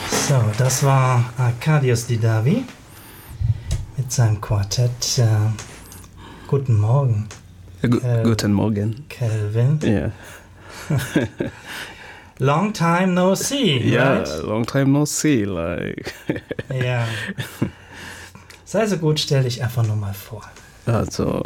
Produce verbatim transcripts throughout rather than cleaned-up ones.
So, das war Arkadiusz Didavi mit seinem Quartett. Äh, guten Morgen. G- Kel- guten Morgen. Kelvin. Yeah. Long time no see, Yeah, right? long time no see, like. Ja. Sei so gut, stell dich einfach nur mal vor. Also,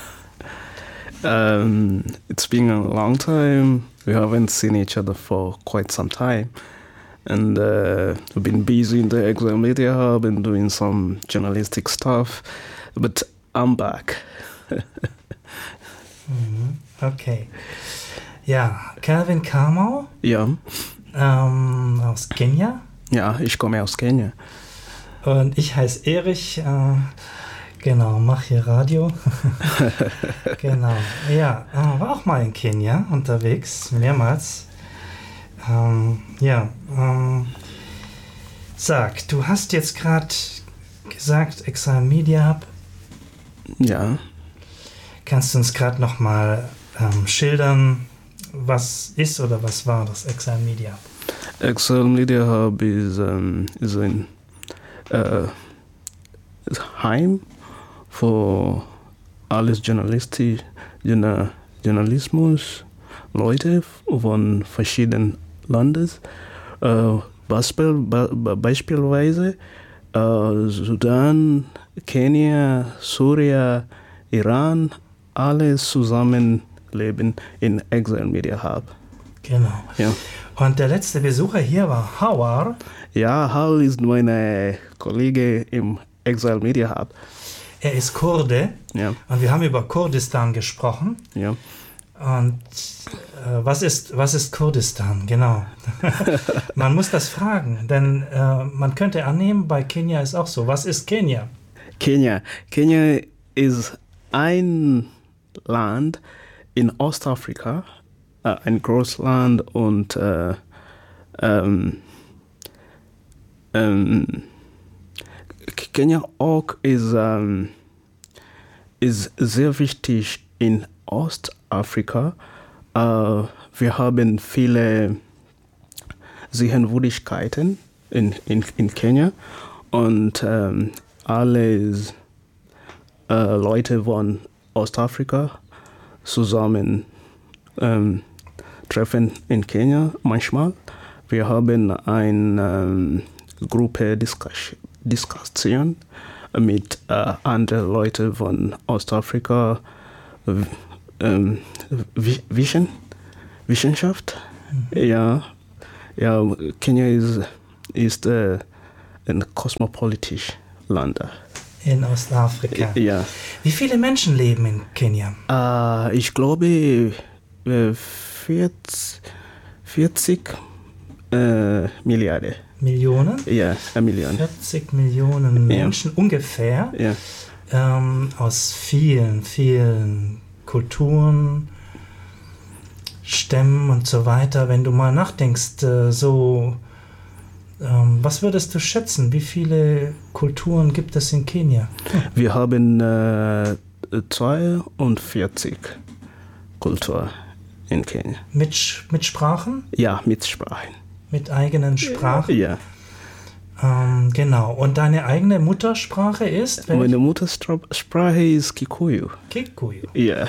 um, it's been a long time. We haven't seen each other for quite some time. And uh, we've been busy in the Exile Media Hub and doing some journalistic stuff. But I'm back. Mhm. Okay. Ja, Kelvin Kamau. Ja. Ähm, aus Kenia. Ja, ich komme aus Kenia. Und ich heiße Erich. Äh, genau, mache hier Radio. Genau. Ja, äh, war auch mal in Kenia unterwegs, mehrmals. Ähm, ja, ähm, sag, du hast jetzt gerade gesagt, Exile Media Hub. Ja. Kannst du uns gerade noch mal ähm, schildern, was ist oder was war das Exile Media Hub? Exile Media Hub is um, is ein uh, Heim für alles Journalisti, Journal, Journalismus, Leute von verschiedenen Landes. Uh, Beispiel, be, beispielsweise uh, Sudan, Kenia, Syrien, Iran, alles zusammen leben in Exile Media Hub. Genau. Ja. Und der letzte Besucher hier war Hawar. Ja, Hal ist mein Kollege im Exile Media Hub. Er ist Kurde. Ja. Und wir haben über Kurdistan gesprochen. Ja. Und äh, was ist, was ist Kurdistan? Genau. Man muss das fragen, denn äh, man könnte annehmen, bei Kenia ist auch so. Was ist Kenia? Kenia. Kenia ist ein Land in Ostafrika, äh, ein Großland und äh, ähm, ähm, Kenia auch ist, ähm, ist sehr wichtig in Ostafrika. Äh, wir haben viele Sehenswürdigkeiten in, in, in Kenia und ähm, alles äh, Leute von Ostafrika zusammen ähm, treffen in Kenia manchmal. Wir haben eine ähm, Gruppe Diskus- Diskussion mit äh, anderen Leuten von Ostafrika, ähm, Vision, Wissenschaft. Mhm. Ja, ja, Kenia ist, ist äh, ein kosmopolitisches Land. In Ostafrika. Ja. Wie viele Menschen leben in Kenia? Uh, ich glaube äh, vierzig, vierzig äh, Milliarden. Millionen? Ja, eine Million. vierzig Millionen Menschen, ja. Ungefähr. Ja. Ähm, aus vielen, vielen Kulturen, Stämmen und so weiter. Wenn du mal nachdenkst, äh, so... Was würdest du schätzen? Wie viele Kulturen gibt es in Kenia? Hm. Wir haben äh, zweiundvierzig Kulturen in Kenia. Mit, mit Sprachen? Ja, mit Sprachen. Mit eigenen Sprachen? Ja. Ähm, genau. Und deine eigene Muttersprache ist? Welche? Meine Muttersprache ist Kikuyu. Kikuyu? Ja.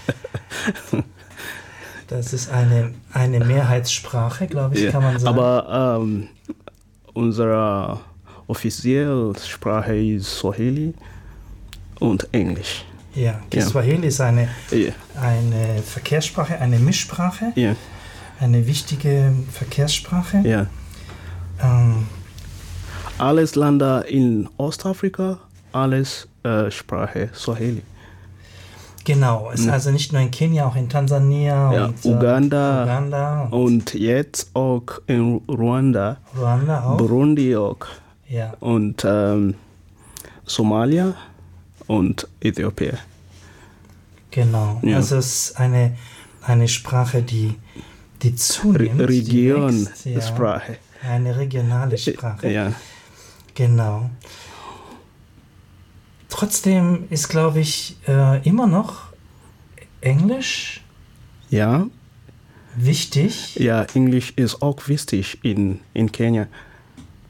Das ist eine, eine Mehrheitssprache, glaube ich, ja. Kann man sagen. Aber ähm, unsere offizielle Sprache ist Swahili und Englisch. Ja, Kiswahili ja. ist eine, ja. eine Verkehrssprache, eine Mischsprache, ja. eine wichtige Verkehrssprache. Ja. Ähm, alles Länder in Ostafrika, alles äh, Sprache Swahili. Genau, es ist ja. also nicht nur in Kenia, auch in Tansania ja, und Uganda, äh, Uganda und, und jetzt auch in Ruanda, Ruanda auch. Burundi auch ja. und ähm, Somalia und Äthiopien. Genau, ja. Also es ist eine, eine Sprache, die, die zunimmt. Re- Region die wächst, ja. Sprache. Eine regionale Sprache. Ja. Genau. Trotzdem ist, glaube ich, äh, immer noch Englisch ja. wichtig. Ja, Englisch ist auch wichtig in, in Kenia.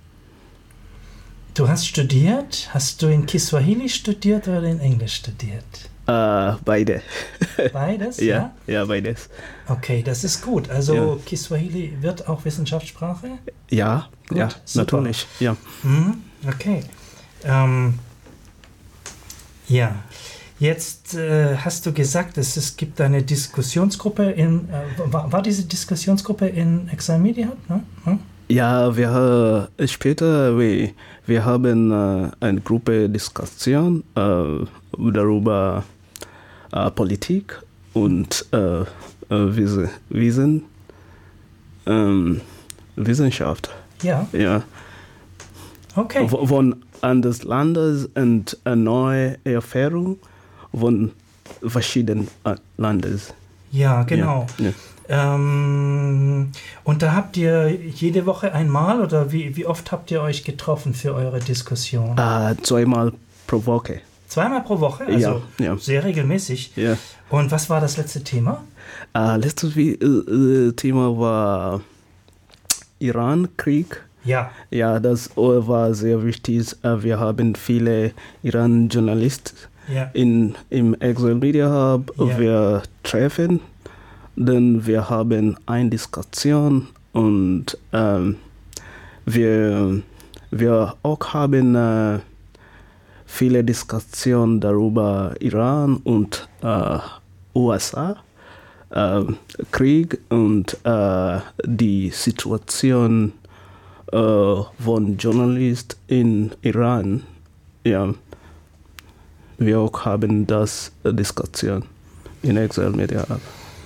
Du hast studiert, hast du in Kiswahili studiert oder in Englisch studiert? Uh, beide. Beides, ja, ja? Ja, beides. Okay, das ist gut. Also ja. Kiswahili wird auch Wissenschaftssprache? Ja, gut, ja, super. Natürlich. Ja. Mhm, okay. Ähm, ja, jetzt äh, hast du gesagt, es, es gibt eine Diskussionsgruppe in, äh, war, war diese Diskussionsgruppe in Exile Media? Ne? Hm? Ja, wir äh, später, wir, wir haben äh, eine Gruppe Diskussion äh, darüber äh, Politik und äh, äh, Wissen, ähm, Wissenschaft. Ja. Ja. Okay. Von eines Landes und eine neue Erfahrung von verschiedenen Landes. Ja, genau. Ja, ja. Ähm, und da habt ihr jede Woche einmal oder wie, wie oft habt ihr euch getroffen für eure Diskussion? Uh, zweimal pro Woche. Zweimal pro Woche? Also ja, ja. sehr regelmäßig. Ja. Und was war das letzte Thema? Uh, letztes uh, Thema war Iran-Krieg. Ja. Ja, das war sehr wichtig. Wir haben viele Iran-Journalisten ja. in, im Exile Media Hub. Ja. Wir treffen, denn wir haben eine Diskussion und ähm, wir, wir auch haben äh, viele Diskussionen darüber Iran und äh, U S A, äh, Krieg und äh, die Situation Uh, von Journalisten in Iran. Ja, wir auch haben das uh, Diskussion in Exile Media Hub.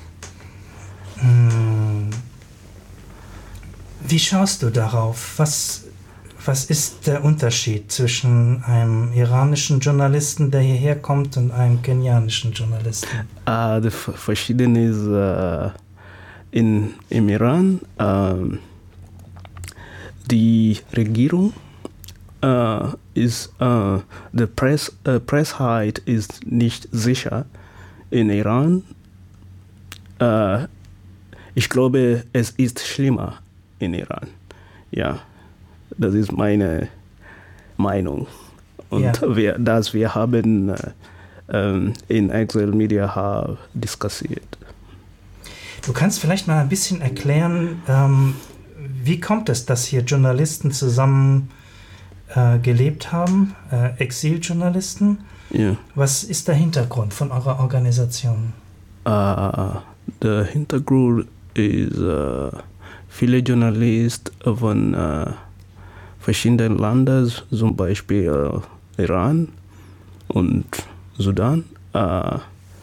Wie schaust du darauf? Was, was ist der Unterschied zwischen einem iranischen Journalisten, der hierher kommt, und einem kenianischen Journalisten? Uh, das Verschiedene ist uh, in, im Iran. Uh, Die Regierung uh, ist, uh, die Press, uh, Pressfreiheit ist nicht sicher in Iran. Uh, ich glaube, es ist schlimmer in Iran. Ja, das ist meine Meinung. Und ja. wir, das wir haben uh, um, in Exile Media Hub diskutiert. Du kannst vielleicht mal ein bisschen erklären, ähm, wie kommt es, dass hier Journalisten zusammen äh, gelebt haben, äh, Exiljournalisten? Ja. Was ist der Hintergrund von eurer Organisation? Uh, der Hintergrund ist, uh, viele Journalisten von uh, verschiedenen Ländern, zum Beispiel uh, Iran und Sudan. Uh,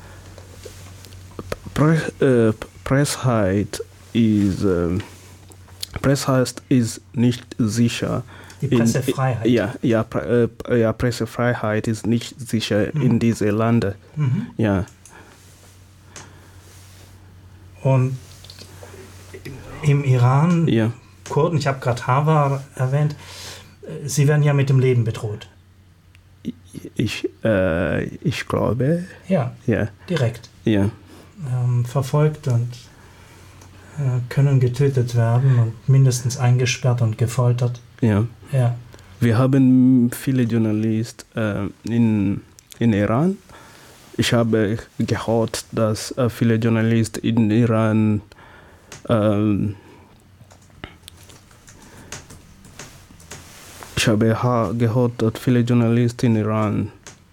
Pre- uh, Pressfreiheit ist uh, Pressfreiheit ist nicht sicher. Die Pressefreiheit? In, ja, ja, Pre, äh, ja, Pressefreiheit ist nicht sicher mhm. in diesen Ländern. Mhm. Ja. Und im Iran, ja. Kurden, ich habe gerade Hawar erwähnt, sie werden ja mit dem Leben bedroht. Ich, äh, ich glaube. Ja, ja. direkt. Ja. Ähm, verfolgt und können getötet werden und mindestens eingesperrt und gefoltert. Ja. ja. Wir haben viele Journalisten äh, in, in Iran. Ich habe gehört, dass äh, viele Journalisten in Iran äh, ich habe ha- gehört, dass viele Journalisten in Iran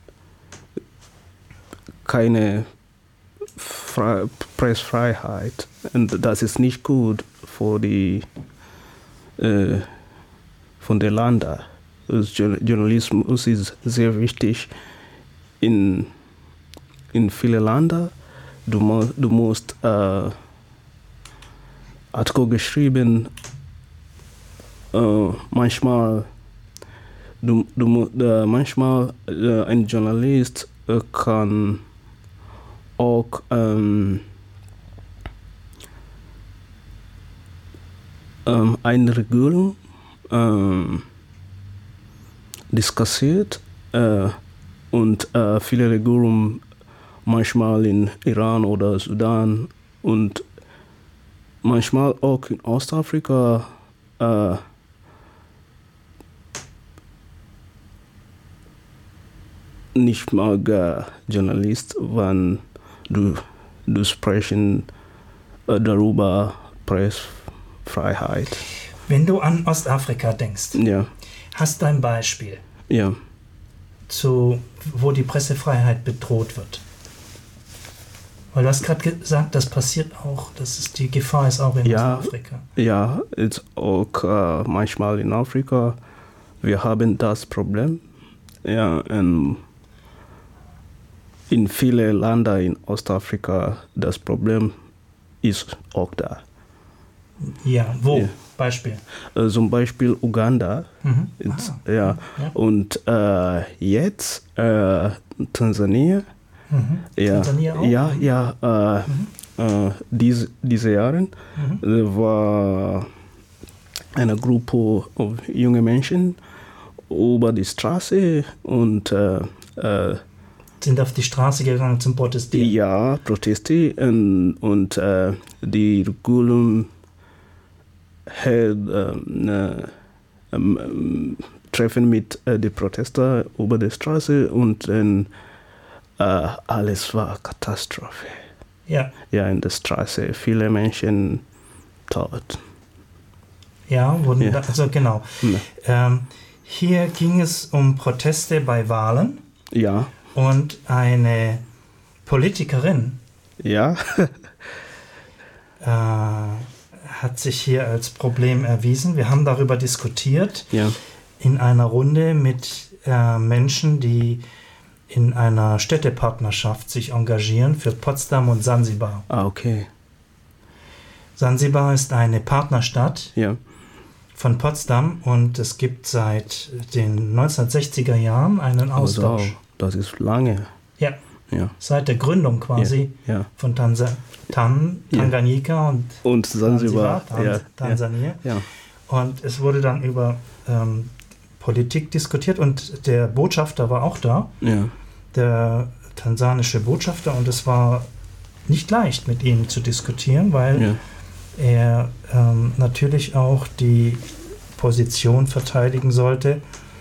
keine Fre- Pressfreiheit, und das ist nicht gut für die äh, von der Länder. Journalismus ist sehr wichtig in in viele Länder. Du, mu- du musst äh, Artikel geschrieben, äh, manchmal du, du äh, manchmal äh, ein Journalist äh, kann auch ähm, ähm, eine Regierung ähm, diskutiert äh, und äh, viele Regierungen manchmal in Iran oder Sudan und manchmal auch in Ostafrika äh, nicht mag äh, Journalist, wenn du, du sprechen äh, darüber Pressefreiheit. Wenn du an Ostafrika denkst, Ja, hast du ein Beispiel, ja. zu, wo die Pressefreiheit bedroht wird? Weil du hast gerade gesagt, das passiert auch, das ist, die Gefahr ist auch in Ja. Ostafrika. Ja, ist auch äh, manchmal in Afrika. Wir haben das Problem. Ja, in, in vielen Ländern in Ostafrika das Problem ist auch da. Ja, wo? Ja. Beispiel. Äh, zum Beispiel Uganda. Mhm. Ist, Ah, ja. ja. Und äh, jetzt äh, Tansania. Mhm. Ja, Tansania auch? ja, ja. Äh, Mhm. äh, diese, diese Jahre Mhm. äh, war eine Gruppe von jungen Menschen über die Straße und äh, äh, Sind auf die Straße gegangen zum Protestieren. ja, Proteste und, und äh, die Regierung hat ähm, äh, ähm, Treffen mit äh, den Protestern über die Straße und dann äh, alles war Katastrophe. Ja, Ja, in der Straße, viele Menschen tot. ja, wurden Ja. Da, also genau. Ja. Ähm, hier ging es um Proteste bei Wahlen Ja, und eine Politikerin ja, äh, hat sich hier als Problem erwiesen. Wir haben darüber diskutiert ja, in einer Runde mit äh, Menschen, die in einer Städtepartnerschaft sich engagieren für Potsdam und Sansibar. ah, okay, Sansibar ist eine Partnerstadt ja, von Potsdam und es gibt seit den neunzehnhundertsechziger Jahren einen also, Austausch. das ist lange, Ja, ja, seit der Gründung quasi ja. von Tansa Tan Ja. Tanganyika und Und Zanzibar, Tan ja, Tansania. ja, Und es wurde dann über ähm, Politik diskutiert und der Botschafter war auch da, ja, der tansanische Botschafter, und es war nicht leicht, mit ihm zu diskutieren, weil ja, er ähm, natürlich auch die Position verteidigen sollte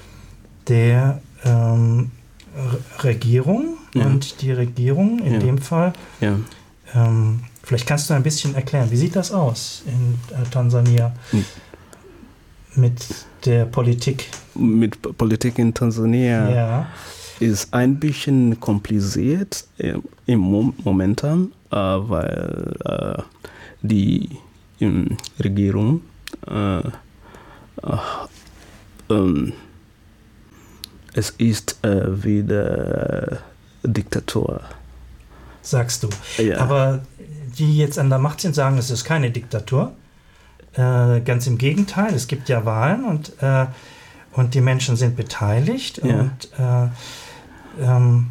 der ähm, Re- Regierung Ja. und die Regierung in Ja. dem Fall, ja. ähm, vielleicht kannst du ein bisschen erklären, wie sieht das aus in äh, Tansania Hm. mit der Politik? Mit P- Politik in Tansania Ja, ist ein bisschen kompliziert äh, im Mom momentan, äh, weil äh, die ähm, Regierung äh, äh, ähm, es ist äh, wieder Diktatur. sagst du. Ja. Aber die jetzt an der Macht sind, sagen, es ist keine Diktatur. Äh, ganz im Gegenteil, es gibt ja Wahlen und, äh, und die Menschen sind beteiligt. Ja. Und äh, ähm,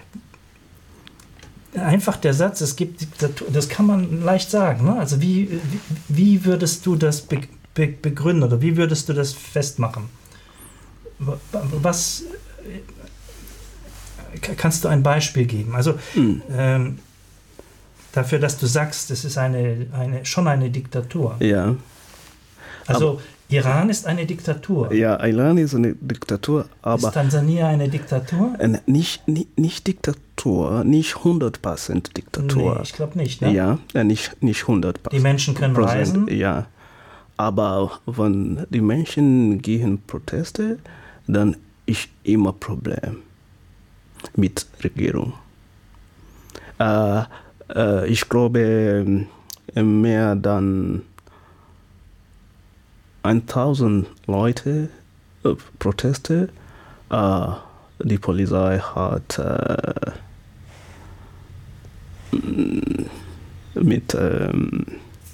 einfach der Satz, es gibt Diktatur, das kann man leicht sagen. Ne? Also wie, wie, wie würdest du das be, be, begründen oder wie würdest du das festmachen? Was äh, kannst du ein Beispiel geben? Also Hm. ähm, dafür, dass du sagst, es ist eine, eine, schon eine Diktatur. Ja. Also Iran ist eine Diktatur. Ja, Iran ist eine Diktatur, aber Ist Tansania eine Diktatur? äh, nicht, nicht, nicht Diktatur, nicht hundert Prozent Diktatur. Nee, ich glaube nicht. Ne? Ja, äh, nicht, nicht hundert Prozent. Die Menschen können reisen. Ja, aber wenn die Menschen gegen Proteste, dann ist immer Problem mit Regierung. Äh, äh, ich glaube, äh, mehr dann tausend Leute äh, Proteste. Äh, die Polizei hat äh, mit um,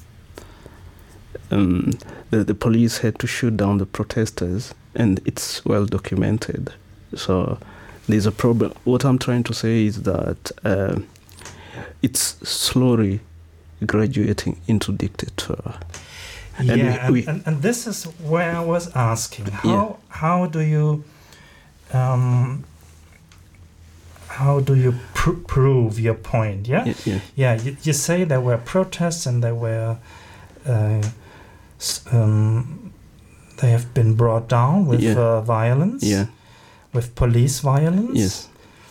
um, the, the police had to shoot down the protesters, and it's well documented. So there's a problem. What I'm trying to say is that uh, it's slowly graduating into dictator. Yeah, And we- and, we- and, and this is where I was asking. How Yeah. how do you um, how do you pr- prove your point? Yeah, Yeah, yeah, yeah. You, you say there were protests and there were uh, s- um, they have been brought down with Yeah. uh, violence, yeah, with police violence. yes,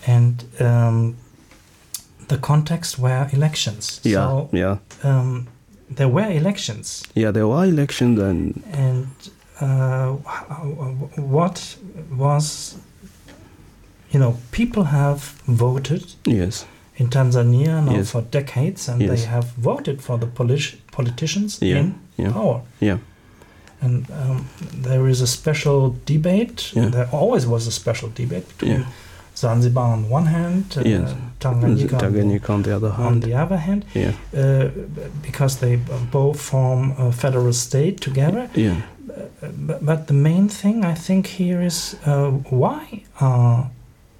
and um, the context were elections. Yeah, so, yeah. Um, there were elections. Yeah, there were elections, and and uh, what was, you know, people have voted. Yes. In Tanzania now yes. for decades, and yes. they have voted for the politi- politicians yeah. in yeah. power. Yeah. And um, there is a special debate. Yeah. There always was a special debate between yeah. Zanzibar on one hand, uh, yes. Tanganyika, Tanganyika on the other hand. On the other hand, yeah. uh, because they both form a federal state together. Yeah. Uh, but, but the main thing I think here is uh, why are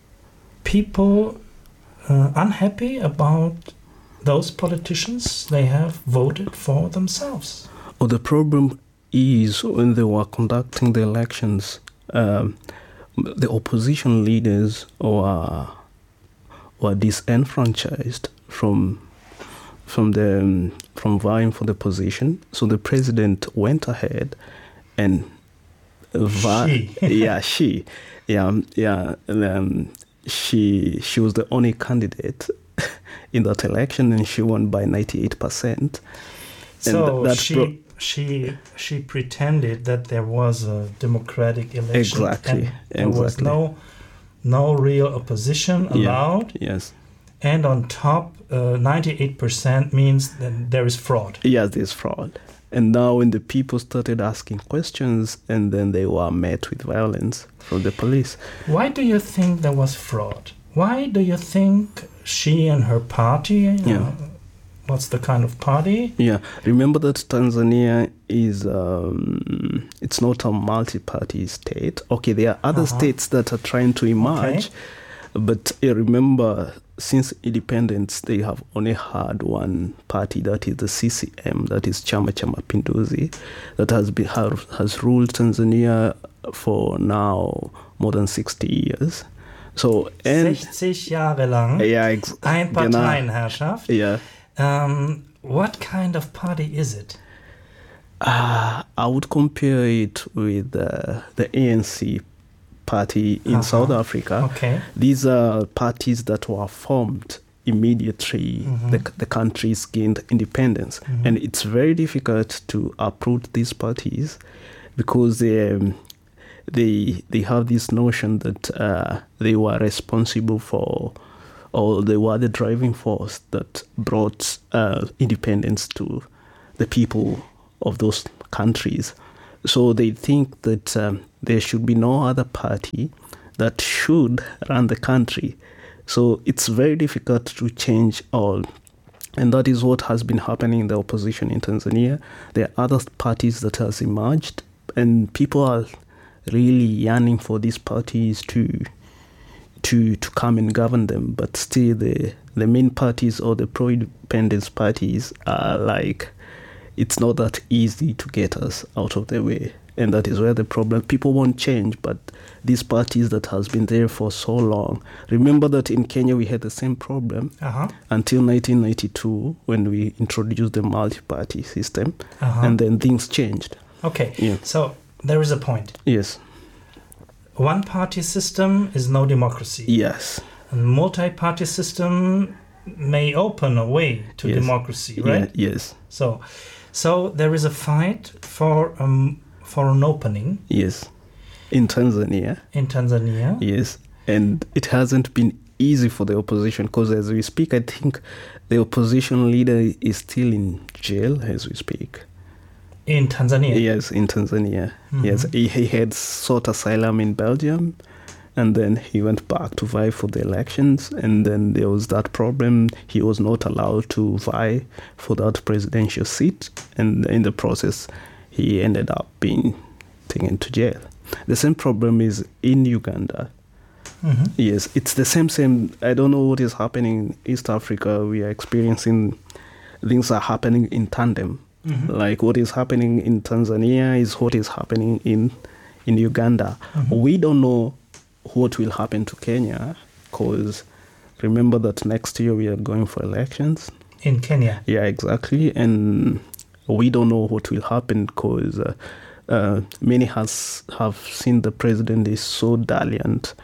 people uh, unhappy about those politicians they have voted for themselves? Well, the problem is when they were conducting the elections, um, the opposition leaders were, were disenfranchised from from the um, from vying for the position. So the president went ahead and vi- she. yeah she yeah yeah um, she she was the only candidate in that election, and she won by ninety-eight percent. So that she bro- she she pretended that there was a democratic election. Exactly. And there exactly. was no no real opposition allowed. Yeah. Yes. And on top, uh, ninety-eight percent means that there is fraud. Yes, there's fraud. And now when the people started asking questions, and then they were met with violence from the police. Why do you think there was fraud? Why do you think she and her party, Yeah. uh, what's the kind of party? Yeah, remember that Tanzania is, um, it's not a multi-party state. Okay, there are other Uh-huh. states that are trying to emerge. Okay. But uh, remember, since independence, they have only had one party, that is the C C M, that is Chama cha Mapinduzi, that has been, have, has ruled Tanzania for now more than sixty years. So, and sechzig Jahre lang. yeah, ex- Einparteienherrschaft. yeah. Um, what kind of party is it? Uh, I would compare it with uh, the A N C party in Uh-huh. South Africa. Okay. These are parties that were formed immediately Mhm. the, the countries gained independence. Mhm. And it's very difficult to uproot these parties because they, um, they, they have this notion that uh, they were responsible for, or they were the driving force that brought uh, independence to the people of those countries. So they think that um, there should be no other party that should run the country. So it's very difficult to change all. And that is what has been happening in the opposition in Tanzania. There are other parties that has emerged, and people are really yearning for these parties to to to come and govern them. But still the the main parties or the pro-independence parties are like, it's not that easy to get us out of the way. And that is where the problem, people won't change, but these parties that has been there for so long. Remember that in Kenya we had the same problem Uh-huh. until nineteen ninety-two when we introduced the multi-party system, Uh-huh. and then things changed. Okay. Yeah. So there is a point. Yes. One party system is no democracy. Yes. A multi-party system may open a way to Yes. democracy, right? Yeah, yes. So, so there is a fight for um for an opening Yes. In Tanzania. in Tanzania. Yes. And it hasn't been easy for the opposition because as we speak, I think the opposition leader is still in jail as we speak. In Tanzania. Yes, in Tanzania. Mhm. Yes, he, he had sought asylum in Belgium, and then he went back to vie for the elections, and then there was that problem. He was not allowed to vie for that presidential seat, and in the process, he ended up being taken to jail. The same problem is in Uganda. Mhm. Yes, it's the same, same. I don't know what is happening in East Africa. We are experiencing, things are happening in tandem. Mhm. Like what is happening in Tanzania is what is happening in in Uganda. Mhm. We don't know what will happen to Kenya because remember that next year we are going for elections. In Kenya. Yeah, exactly. And we don't know what will happen because uh, uh, many has have seen the president is so dalliant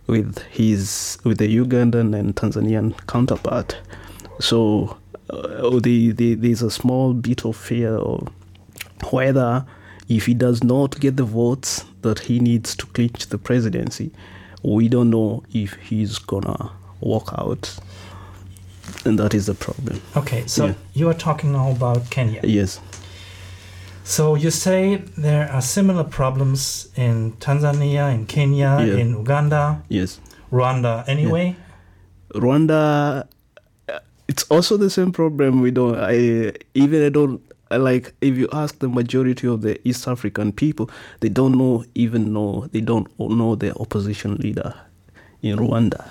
with his with the Ugandan and Tanzanian counterpart. So uh, the, the, there's a small bit of fear of whether if he does not get the votes that he needs to clinch the presidency, we don't know if he's gonna walk out. And that is the problem. Okay, so yeah. You are talking now about Kenya. Yes. So you say there are similar problems in Tanzania, in Kenya, yeah. in Uganda. Yes. Rwanda anyway? Yeah. Rwanda, it's also the same problem. We don't, I even I don't, I like, if you ask the majority of the East African people, they don't know, even know, they don't know the opposition leader in Rwanda.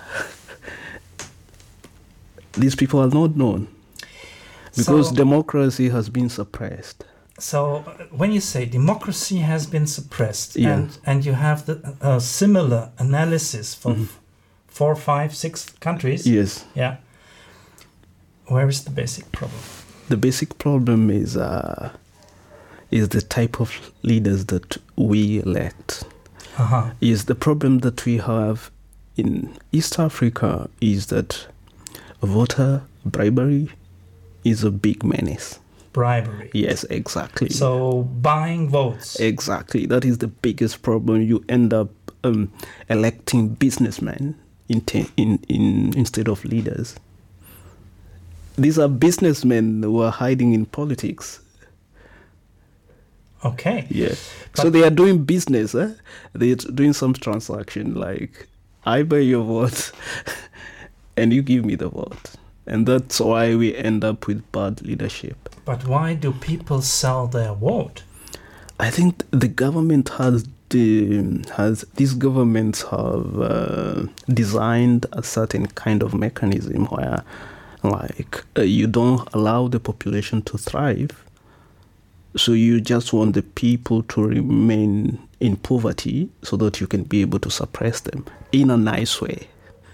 These people are not known because so, democracy has been suppressed. So when you say democracy has been suppressed, yeah. and, and you have the uh, similar analysis for mm-hmm. four, five, six countries. Yes. Yeah. Where is the basic problem? The basic problem is uh, is the type of leaders that we elect. Uh-huh. Is the problem that we have in East Africa is that voter bribery is a big menace. Bribery. Yes, exactly. So buying votes. Exactly. That is the biggest problem. You end up um, electing businessmen in te- in, in instead of leaders. These are businessmen who are hiding in politics. Okay. Yeah. So they are doing business. Eh? They're doing some transaction like, I buy your vote and you give me the vote. And that's why we end up with bad leadership. But why do people sell their vote? I think the government has the, has these governments have uh, designed a certain kind of mechanism where, like, uh, you don't allow the population to thrive. So you just want the people to remain in poverty so that you can be able to suppress them in a nice way.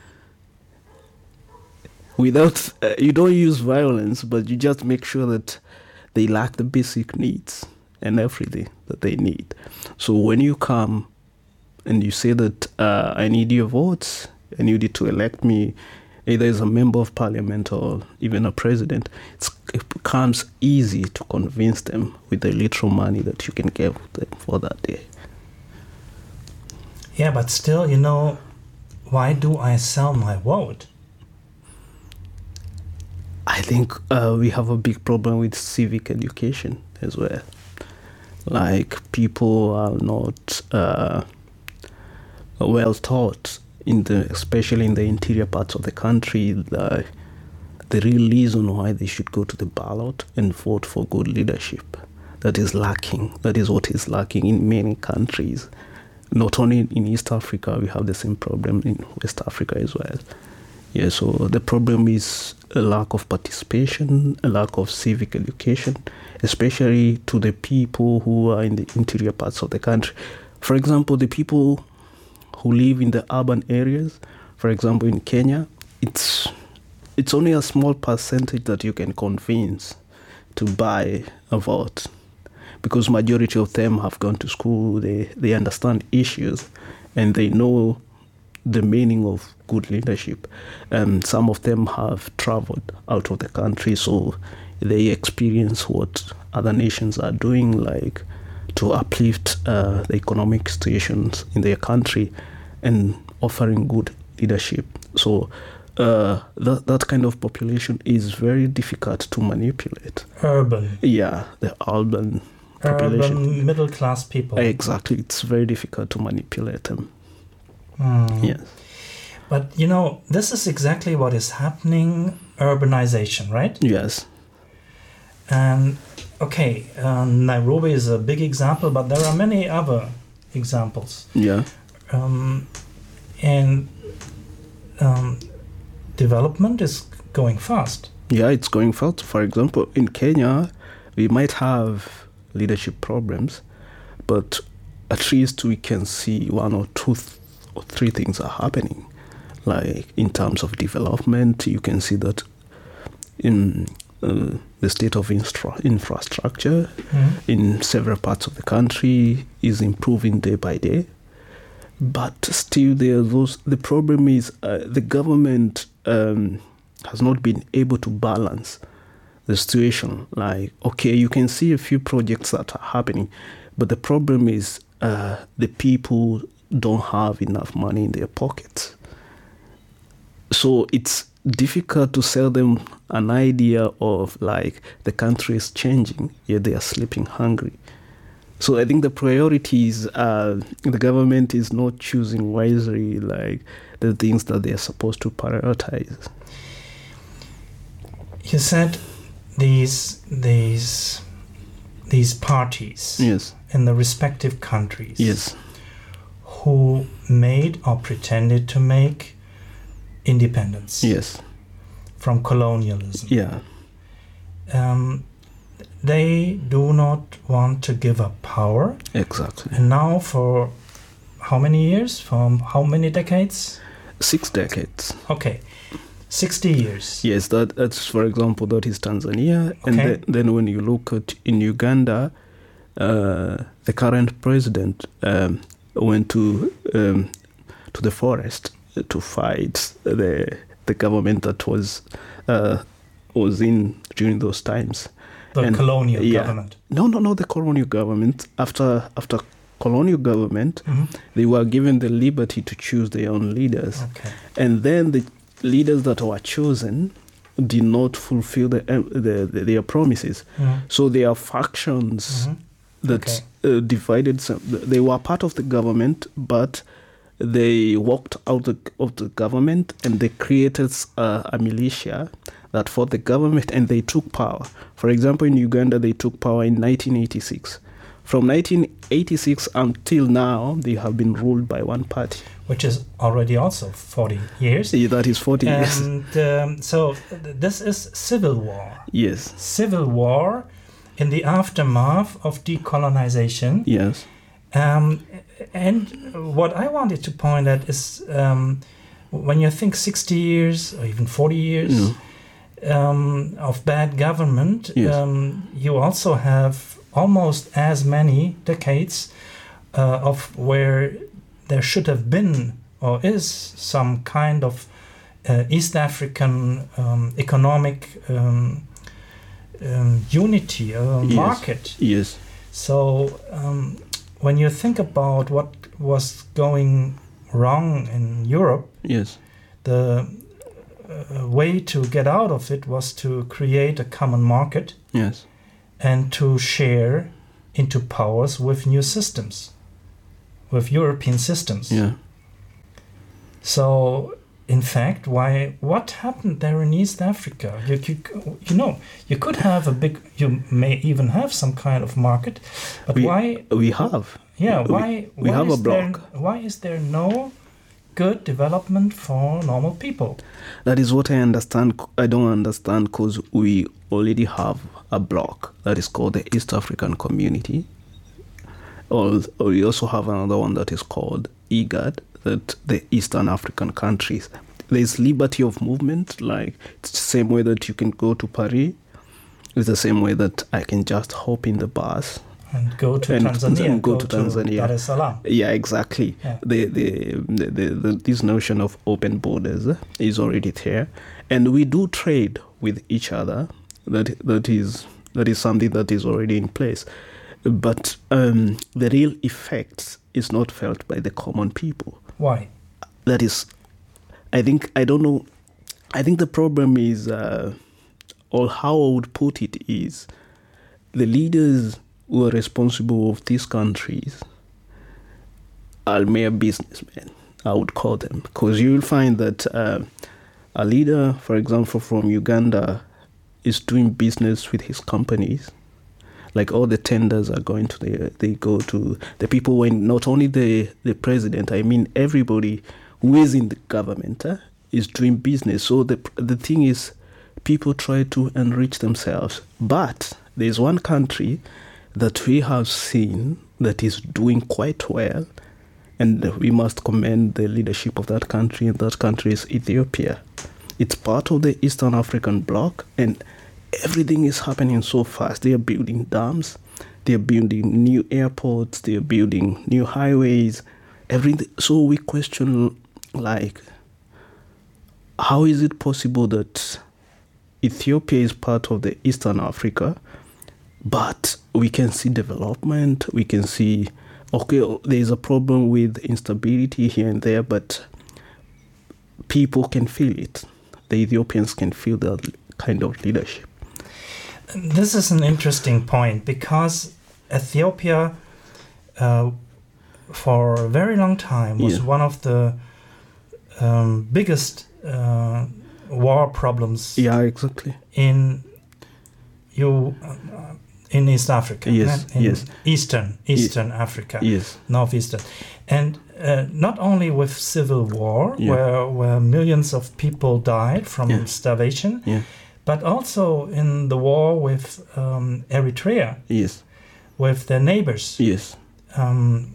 Without, uh, you don't use violence, but you just make sure that they lack the basic needs and everything that they need. So when you come and you say that uh, I need your votes and you need to elect me either as a member of parliament or even a president, it's, it becomes easy to convince them with the little money that you can give them for that day. Yeah, but still, you know, why do I sell my vote? I think uh, we have a big problem with civic education as well. Like, people are not uh, well taught, in the, especially in the interior parts of the country, the, the real reason why they should go to the ballot and vote for good leadership. That is lacking. That is what is lacking in many countries. Not only in East Africa, we have the same problem in West Africa as well. Yeah, so the problem is a lack of participation, a lack of civic education, especially to the people who are in the interior parts of the country. For example, the people who live in the urban areas, for example, in Kenya, it's it's only a small percentage that you can convince to buy a vote, because majority of them have gone to school, they, they understand issues, and they know the meaning of good leadership. And some of them have traveled out of the country, so they experience what other nations are doing, like to uplift uh, the economic situations in their country and offering good leadership. So uh, that, that kind of population is very difficult to manipulate. Urban. Yeah, the urban population. Urban middle class people. Exactly. It's very difficult to manipulate them. Mm. Yes. But, you know, this is exactly what is happening, urbanization, right? Yes. And, okay, uh, Nairobi is a big example, but there are many other examples. Yeah. Um, and um, development is going fast. Yeah, it's going fast. For example, in Kenya, we might have leadership problems, but at least we can see one or two th- or three things are happening. Like, in terms of development, you can see that in uh, the state of infra- infrastructure mm-hmm. in several parts of the country is improving day by day. but still there are those. The problem is uh, the government um, has not been able to balance the situation. Like, okay, you can see a few projects that are happening, but the problem is uh, the people don't have enough money in their pockets. So it's difficult to sell them an idea of like the country is changing, yet they are sleeping hungry. So I think the priorities, uh, the government is not choosing wisely like the things that they are supposed to prioritize. You said these these these parties Yes. in the respective countries, Yes. who made or pretended to make independence, Yes. from colonialism. Yeah. Um, they do not want to give up power. Exactly. And now for how many years? For how many decades? Six decades. Okay, sixty years. Yes, that that's for example that is Tanzania, and Okay. then, then when you look at in Uganda, uh, the current president um, went to um, to the forest to fight the the government that was uh, was in during those times. The And, colonial yeah. government. No, no, no. The colonial government after after colonial government, Mhm. they were given the liberty to choose their own leaders. Okay. And then the leaders that were chosen did not fulfill the, uh, the, the their promises. Mhm. So there are factions Mhm. that uh, divided. Some, they were part of the government, but they walked out the, of the government and they created uh, a militia that fought the government and they took power. For example, in Uganda, they took power in nineteen eighty-six. From nineteen eighty-six until now, they have been ruled by one party. Which is already also forty years. Yeah, that is forty years. And um, so th- this is civil war. Yes. Civil war in the aftermath of decolonization. Yes. Um, and what I wanted to point at is um, when you think sixty years or even forty years No. um, of bad government, Yes. um, you also have almost as many decades uh, of where there should have been or is some kind of uh, East African um, economic um, um, unity, uh, Yes. market. Yes. So um, when you think about what was going wrong in Europe, Yes. the uh, way to get out of it was to create a common market Yes. and to share into powers with new systems, with European systems. Yeah. So, in fact, why? What happened there in East Africa? You, you, you know, you could have a big. You may even have some kind of market, but We- why? We have. Yeah, we- why? we why have a is there- block. Why is there no good development for normal people? That is what I understand. I don't understand because we already have a bloc that is called the East African Community. Or, or we also have another one that is called IGAD, that the Eastern African countries. There's liberty of movement, like it's the same way that you can go to Paris. It's the same way that I can just hop in the bus. And go to And- Tanzania. and go to Tanzania. Dar es Salaam. Yeah, exactly. Yeah. The, the, the, the, the this notion of open borders is already there, and we do trade with each other. That that is that is something that is already in place, but um, the real effects is not felt by the common people. Why? That is, I think I don't know. I think the problem is, uh, or how I would put it is, the leaders who are responsible of these countries are mere businessmen, I would call them, because you will find that uh, a leader, for example, from Uganda is doing business with his companies. Like all the tenders are going to the, they go to the people when not only the, the president, I mean everybody who is in the government uh, is doing business. So the the thing is, people try to enrich themselves. But there's one country that we have seen that is doing quite well, and we must commend the leadership of that country, and that country is Ethiopia. It's part of the Eastern African bloc, and everything is happening so fast. They are building dams, they are building new airports, they are building new highways, everything. So we question, like, how is it possible that Ethiopia is part of the Eastern Africa, but we can see development, we can see, okay, there's a problem with instability here and there, but people can feel it. The Ethiopians can feel that kind of leadership. This is an interesting point, because Ethiopia, uh, for a very long time, was Yeah. one of the um, biggest uh, war problems Yeah, exactly. in you uh, in East Africa. Yes, in yes. Eastern Eastern Africa, Yes. Northeastern, and uh, not only with civil war, Yeah. where where millions of people died from Yeah. starvation, Yeah. but also in the war with um, Eritrea, Yes. with their neighbors. Yes. Um,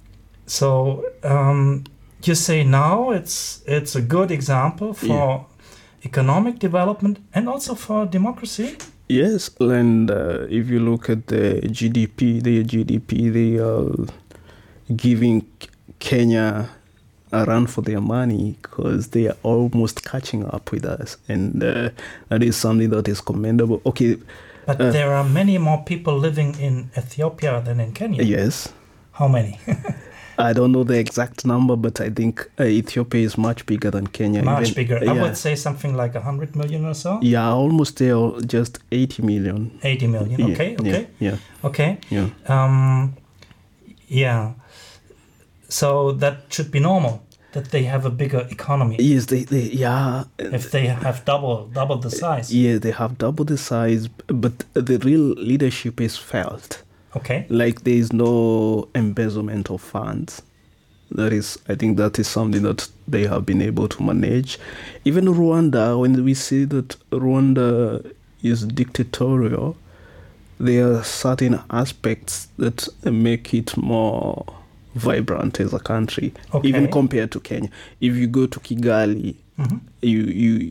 so um, you say now it's it's a good example for Yeah. economic development and also for democracy. Yes, and uh, if you look at the G D P, their G D P, they are giving Kenya a run for their money because they are almost catching up with us, and uh, that is something that is commendable. Okay, But Uh, there are many more people living in Ethiopia than in Kenya. yes, How many? I don't know the exact number, but I think uh, Ethiopia is much bigger than Kenya. Much even- bigger. I Yeah, would say something like one hundred million or so. yeah, almost there, just eighty million. eighty million. Yeah, Okay, okay, Yeah, okay. yeah, Um, yeah. So that should be normal, that they have a bigger economy. yeah. Yes, they, they, yeah. If they have double double the size. Yeah, they have double the size, but the real leadership is felt. Okay. Like there is no embezzlement of funds. That is, I think that is something that they have been able to manage. Even Rwanda, when we see that Rwanda is dictatorial, there are certain aspects that make it more vibrant as a country, Okay. even compared to Kenya. If you go to Kigali, Mhm. you you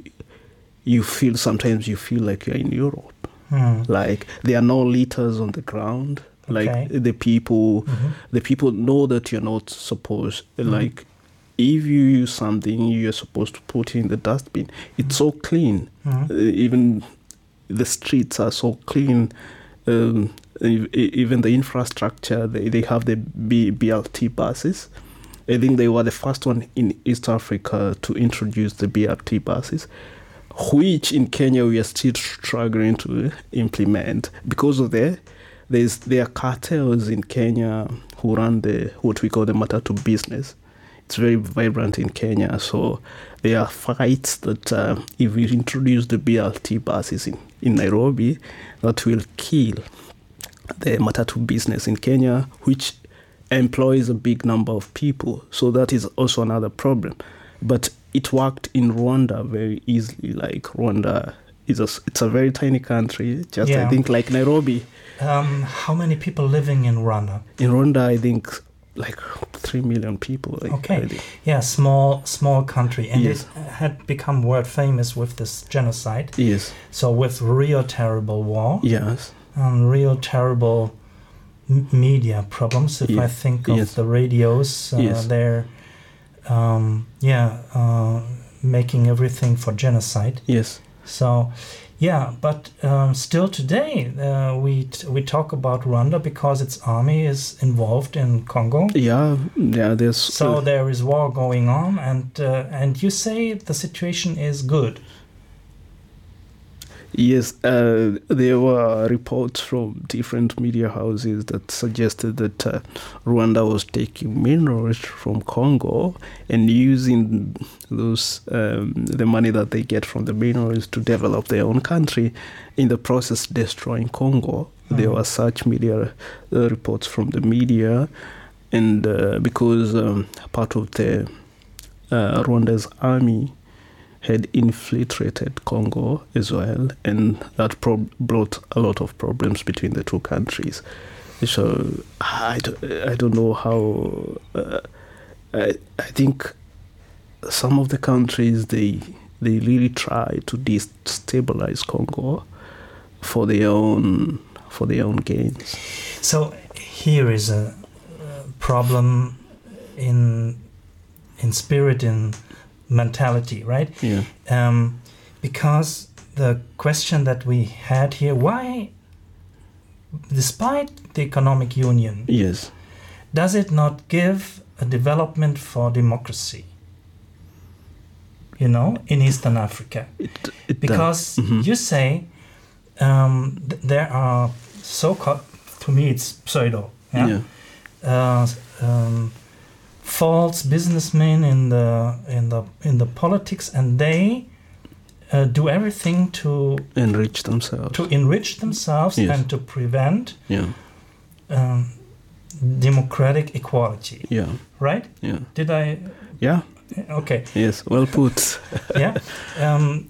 you feel sometimes you feel like you're in Europe. Hmm. Like there are no litters on the ground. Like Okay. the people, Mhm. the people know that you're not supposed. Like if you use something, you're supposed to put it in the dustbin. It's so clean. Mhm. Uh, even the streets are so clean. Um, e- e- even the infrastructure, they, they have the B- BRT buses. I think they were the first one in East Africa to introduce the B R T buses, which in Kenya we are still struggling to implement because of the there's there are cartels in Kenya who run the what we call the matatu business. It's very vibrant in Kenya, so there are fights that uh, if we introduce the B R T buses in, in Nairobi, that will kill the matatu business in Kenya, which employs a big number of people. So that is also another problem. But it worked in Rwanda very easily. Like Rwanda is a, it's a very tiny country, just Yeah. I think like Nairobi. Um, how many people living in Rwanda? In Rwanda, I think like three million people. Like, Okay. I think. Yeah, small small country, and Yes. it had become world famous with this genocide. Yes. So with real terrible war Yes. and real terrible m- media problems. If Ye- I think of yes. the radios, uh, Yes. they're um, yeah uh, making everything for genocide. Yes. So, yeah, but um, still today uh, we t- we talk about Rwanda because its army is involved in Congo. Yeah. Yeah. There's So uh, there is war going on, and uh, and you say the situation is good. Yes, uh, there were reports from different media houses that suggested that uh, Rwanda was taking minerals from Congo and using those um, the money that they get from the minerals to develop their own country, in the process destroying Congo. Mm. There were such media uh, reports from the media, and uh, because um, part of the uh, Rwanda's army had infiltrated Congo as well, and that pro- brought a lot of problems between the two countries. So I don't, I don't know how. Uh, I I think some of the countries they they really try to destabilize Congo for their own for their own gains. So here is a, uh problem in in spirit, in mentality, right? Yeah. Um, because the question that we had here, why, despite the economic union, Yes. does it not give a development for democracy? You know, in Eastern Africa, It, it because does. Mhm. you say um, th- there are so-called, to me it's pseudo, yeah, Yeah. Uh, um, false businessmen in the in the in the politics, and they uh, do everything to Enrich themselves. to enrich themselves Yes. and to prevent Yeah. um, democratic equality. Yeah. Right? Yeah. Did I? Yeah. Okay. Yes. Well put. Yeah. Um,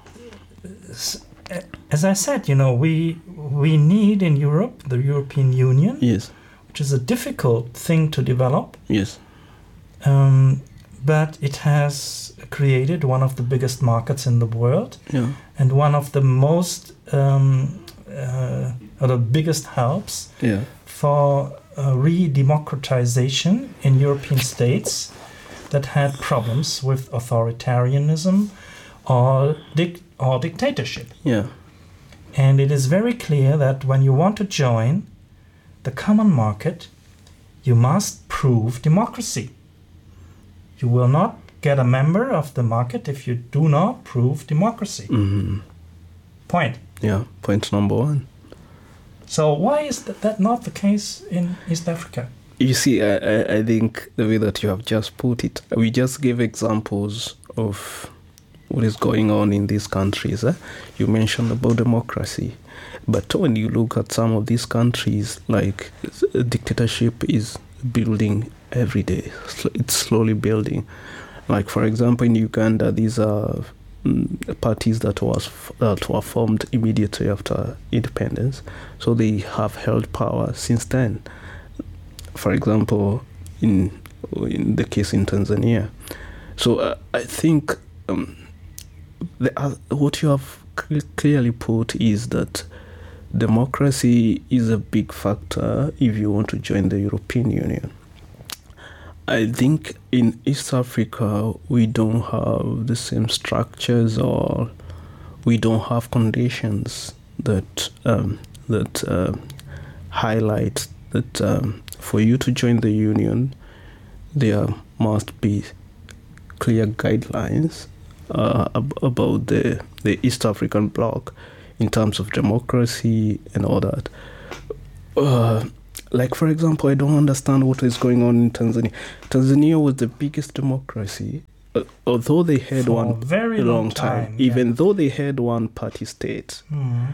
s- as I said, you know, we we need in Europe the European Union, Yes. which is a difficult thing to develop, Yes. um, but it has created one of the biggest markets in the world Yeah. and one of the most um, uh, or the biggest helps Yeah. for uh, re-democratization in European states that had problems with authoritarianism or dic- or dictatorship. Yeah. And it is very clear that when you want to join the common market, you must prove democracy. You will not get a member of the market if you do not prove democracy. Hmm. Point. Yeah. Point number one. So why is that, that not the case in East Africa? You see, I, I, I think the way that you have just put it, we just gave examples of what is going on in these countries. Eh? You mentioned about democracy. But when you look at some of these countries, like dictatorship is building every day. It's slowly building. Like, for example, in Uganda, these are mm, parties that was that were formed immediately after independence. So they have held power since then. For example, in in the case in Tanzania. So uh, I think um, the, uh, what you have cl- clearly put is that democracy is a big factor if you want to join the European Union. I think in East Africa we don't have the same structures, or we don't have conditions that um, that uh, highlight that um, for you to join the union, there must be clear guidelines uh, ab- about the the East African bloc in terms of democracy and all that. Uh, like, for example, I don't understand what is going on in Tanzania. Tanzania was the biggest democracy, uh, although they had For one a very long long time, time, even yeah. though they had one party state. Mm.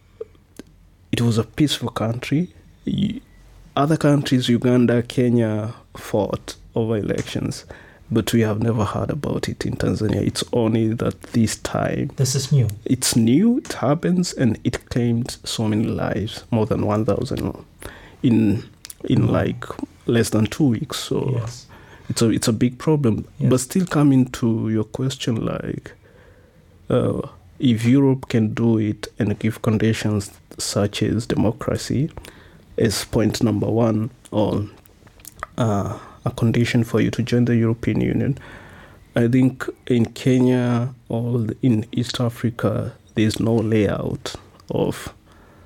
It was a peaceful country. Y- Other countries, Uganda, Kenya, fought over elections, but we have never heard about it in Tanzania. It's only that this time This is new. it's new, it happens, and it claimed so many lives, more than one thousand in in Wow. like less than two weeks. So Yes. it's a it's a big problem. Yes. But still, coming to your question, like uh, if Europe can do it and give conditions such as democracy as point number one, or uh, a condition for you to join the European Union, I think in Kenya or in East Africa there's no layout of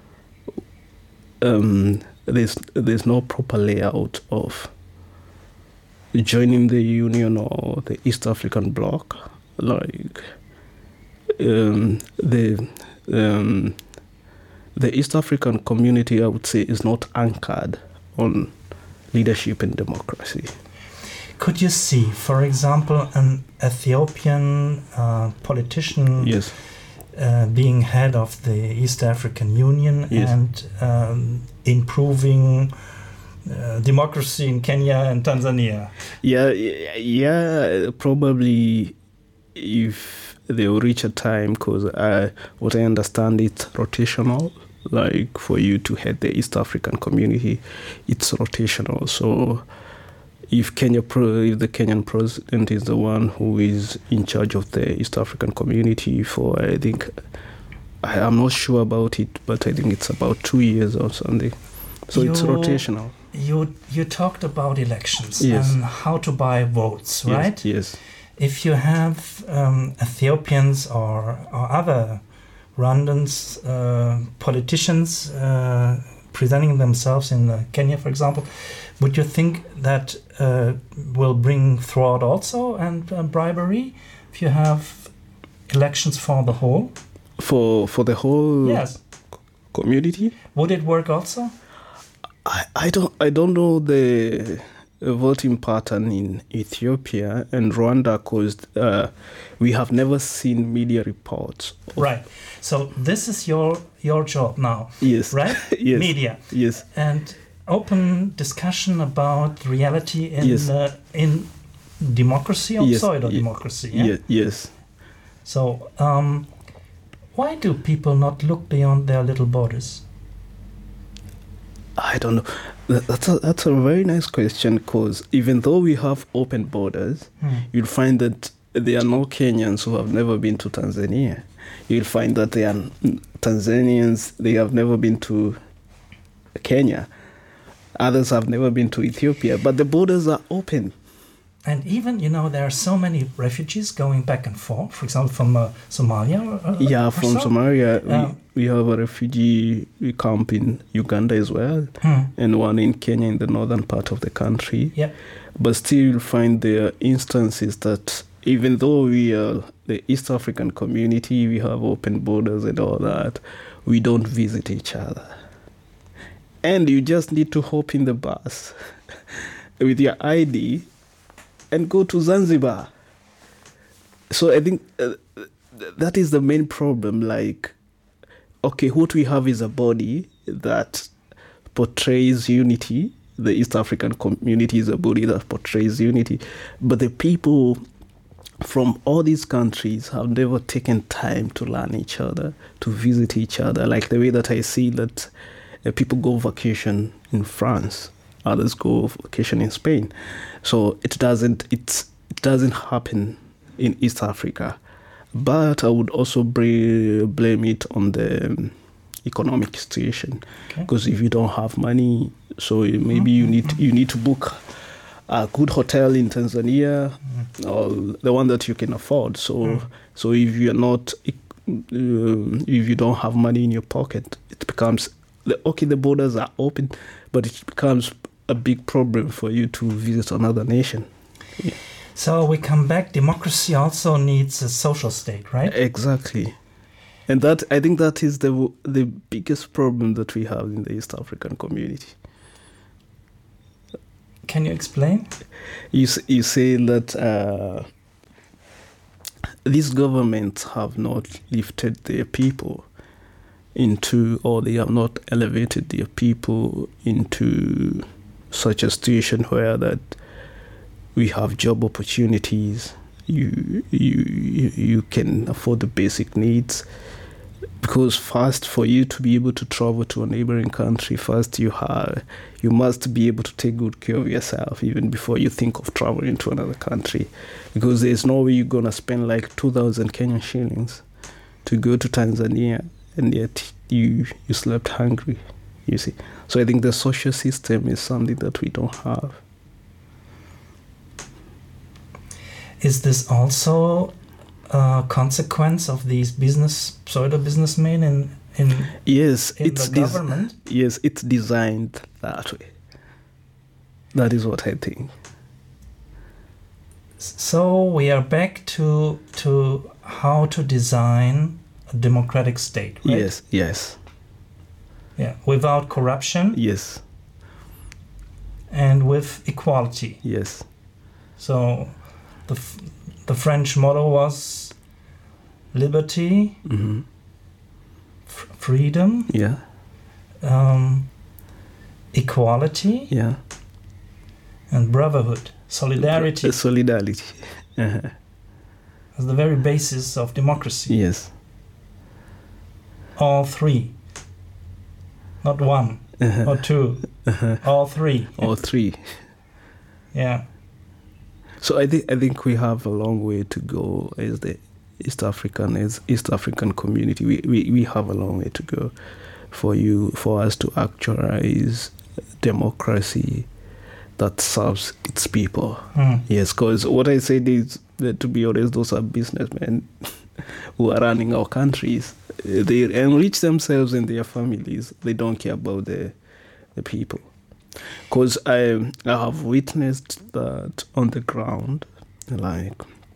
um, there's there's no proper layout of joining the Union or the East African bloc. Like um, the um, the East African community, I would say, is not anchored on leadership and democracy. Could you see, for example, an Ethiopian uh, politician Yes. uh, being head of the East African Union Yes. and um, improving uh, democracy in Kenya and Tanzania? Yeah, yeah, probably if they will reach a time, because uh, what I understand, it's rotational. Like for you to head the East African community, it's rotational. So if Kenya, pro- if the Kenyan president is the one who is in charge of the East African community for, I think, I, I'm not sure about it, but I think it's about two years or something. So it's You- rotational. you you talked about elections Yes. and how to buy votes, Yes, right? Yes. If you have um, Ethiopians or, or other Rwandans, uh, politicians uh, presenting themselves in uh, Kenya, for example, would you think that uh, will bring fraud also and uh, bribery if you have elections for the whole? For for the whole Yes. community? Would it work also? I, I don't I don't know the uh, voting pattern in Ethiopia and Rwanda because uh, we have never seen media reports. of- Right. So this is your your job now, Yes. right? Yes. Media Yes. and open discussion about reality in Yes. uh, in democracy or Yes. pseudo Ye- democracy. Yeah? Ye- yes. So um, why do people not look beyond their little borders? I don't know. That- That's a, that's a very nice question because even though we have open borders, Hmm. you'll find that there are no Kenyans who have never been to Tanzania. You'll find that there are Tanzanians, they have never been to Kenya. Others have never been to Ethiopia, but the borders are open. And even, you know, there are so many refugees going back and forth, for example, from uh, Somalia. Or, uh, Yeah, or from so. Somalia, Yeah. we, we have a refugee camp in Uganda as well, Hmm. and one in Kenya in the northern part of the country. Yeah. But still, you'll find there are instances that even though we are the East African community, we have open borders and all that, we don't visit each other. And you just need to hop in the bus with your I D and go to Zanzibar. So I think uh, that is the main problem. Like, okay, what we have is a body that portrays unity. The East African community is a body that portrays unity. But the people from all these countries have never taken time to learn each other, to visit each other. Like the way that I see that uh, people go vacation in France, others go vacation in Spain. So it doesn't it's it doesn't happen in East Africa. But I would also br- blame it on the um, economic situation, Okay. because if you don't have money, so maybe you need you need to book a good hotel in Tanzania, or the one that you can afford. So Mm. so if you're not um, if you don't have money in your pocket, it becomes the- okay. The borders are open, but it becomes a big problem for you to visit another nation. So we come back. Democracy also needs a social state, right? Exactly. And that I think that is the the biggest problem that we have in the East African community. Can you explain? You s- you say that uh, these governments have not lifted their people into, or they have not elevated their people into such a situation where that we have job opportunities. You you you, you can afford the basic needs. Because first, for you to be able to travel to a neighboring country, first you have, you must be able to take good care of yourself even before you think of traveling to another country. Because there's no way you're gonna spend like two thousand Kenyan shillings to go to Tanzania, and yet you you slept hungry. You see, so I think the social system is something that we don't have. Is this also a consequence of these business pseudo businessmen in in, Yes, in it's the des- government? yes, it's designed that way. That is what I think. So we are back to to how to design a democratic state, right? Yes, yes, Yeah, without corruption yes, and with equality. yes. So the f- the French motto was liberty, hmm f- freedom, Yeah, um, equality, yeah. and brotherhood, solidarity Uh, solidarity. Uh-huh. as the very basis of democracy. Yes. All three, not one Uh-huh. or two, Uh-huh. all three. Or three. Yeah. So I think I think we have a long way to go as the East African as East African community. We, we, we have a long way to go for you for us to actualize democracy that serves its people. Mm. Yes, because what I said is that, to be honest, those are businessmen who are running our countries. They enrich themselves and their families. They don't care about the the people. Because I, I have witnessed that on the ground, like,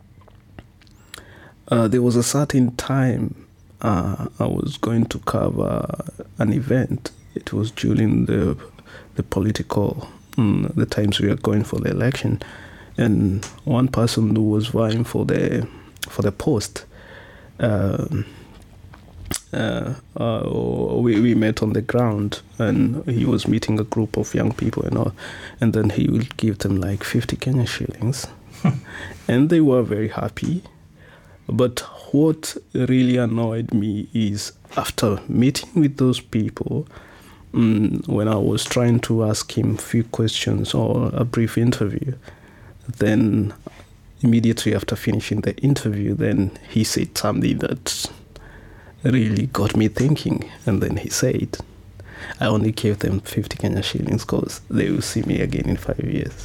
uh, there was a certain time uh, I was going to cover an event. It was during the the political, mm, the times we were going for the election, and one person who was vying for the for the post, um, uh, uh, we we met on the ground, and he was meeting a group of young people and all, and then he would give them like fifty Kenya shillings, and they were very happy. But what really annoyed me is after meeting with those people, mm, when I was trying to ask him a few questions or a brief interview, then immediately after finishing the interview, then he said something that really got me thinking. And then he said, I only gave them fifty Kenya shillings because they will see me again in five years.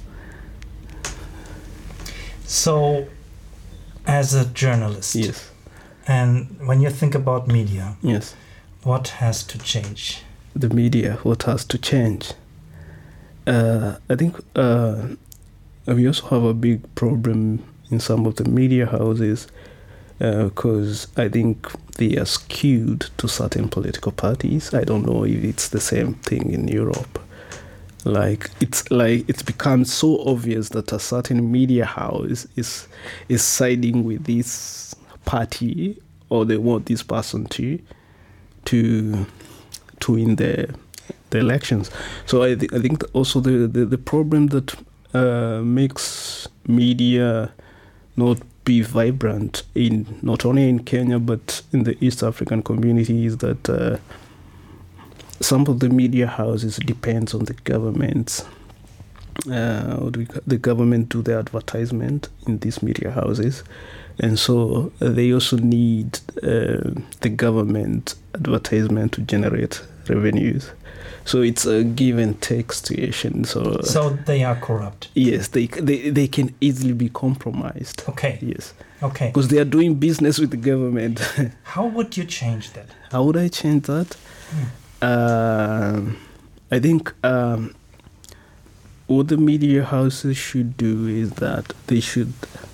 So, as a journalist, yes, and when you think about media, yes, what has to change? The media, what has to change? Uh, I think uh, we also have a big problem in some of the media houses because uh, I think they are skewed to certain political parties. I don't know if it's the same thing in Europe. Like it's like it's become so obvious that a certain media house is is siding with this party, or they want this person to to to win the the elections. So I th- I think that also the, the the problem that uh, makes media not be vibrant in not only in Kenya but in the East African community is that uh, some of the media houses depends on the government. Uh, the government do the advertisement in these media houses, and so they also need uh, the government advertisement to generate revenues. So it's a give and take situation. So, so they are corrupt. Yes, they they they can easily be compromised. Okay. Yes. Okay. Because they are doing business with the government. How would you change that? How would I change that? Hmm. Uh, I think um, what the media houses should do is that they should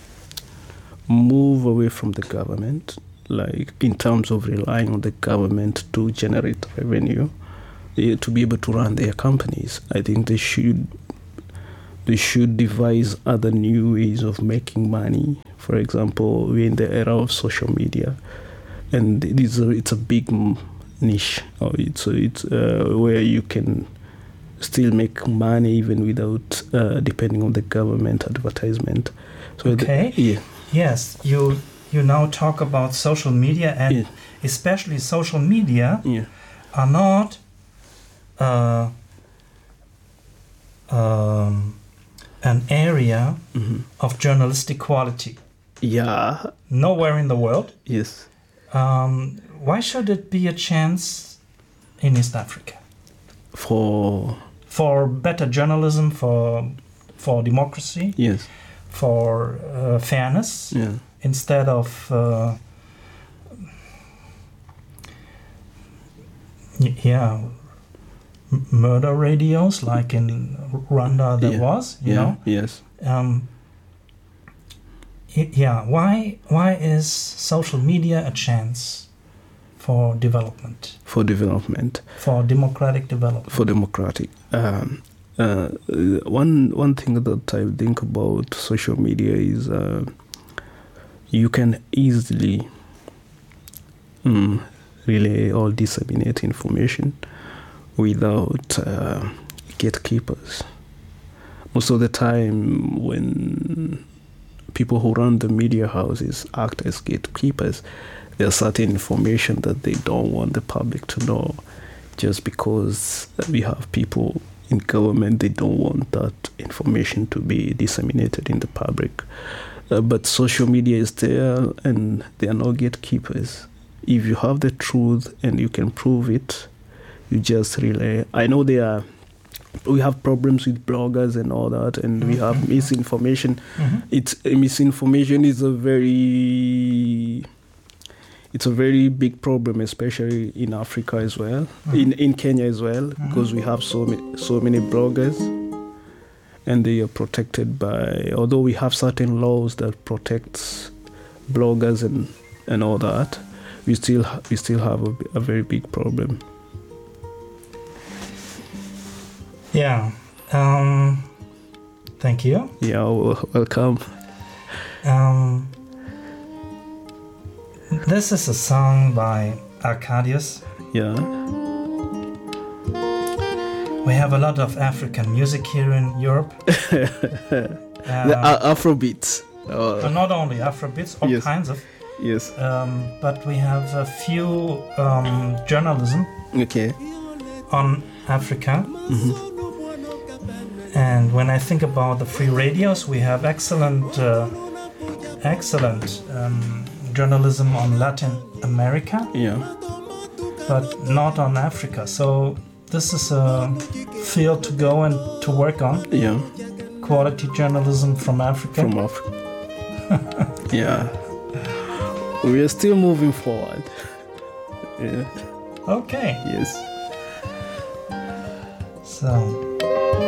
move away from the government, like in terms of relying on the government to generate revenue, they, to be able to run their companies. I think they should they should devise other new ways of making money. For example, we're in the era of social media, and it is a, it's a big niche, or it's it's uh, where you can still make money even without uh, depending on the government advertisement. So okay. The, yeah. Yes, you you now talk about social media, and yeah. especially social media yeah. are not uh, um, an area mm-hmm. of journalistic quality. Yeah. Nowhere in the world. Yes. Um, why should it be a chance in East Africa? For for better journalism, for for democracy, yes, for uh, fairness, yeah. instead of uh, y- yeah, m- murder radios like in Rwanda there yeah. was, you yeah. know. Yes. Um, Yeah, why why is social media a chance for development? For development. For democratic development. For democratic. Um, uh, one one thing that I think about social media is uh, you can easily um, relay or disseminate information without uh, gatekeepers. Most of the time when people who run the media houses act as gatekeepers, there's certain information that they don't want the public to know, just because we have people in government, they don't want that information to be disseminated in the public. Uh, but social media is there, and they are no gatekeepers. If you have the truth and you can prove it, you just relay. I know there are we have problems with bloggers and all that, and mm-hmm. we have misinformation. Mm-hmm. It's misinformation is a very it's a very big problem, especially in Africa as well, mm-hmm. in in Kenya as well, mm-hmm. because we have so many so many bloggers, and they are protected by. Although we have certain laws that protects bloggers and and all that, we still we still have a, a very big problem. Yeah. Um, thank you. Yeah, well, welcome. Um, this is a song by Arcadius. Yeah. We have a lot of African music here in Europe. uh, the uh, Afrobeats. Uh, not only Afrobeats, all yes. kinds of. Yes. Um, but we have a few um, journalism. Okay. On Africa. Mm-hmm. And when I think about the free radios, we have excellent, uh, excellent um, journalism on Latin America. Yeah. But not on Africa. So this is a field to go and to work on. Yeah. Quality journalism from Africa. From Africa. Yeah. We are still moving forward. Yeah. Okay. Yes. So.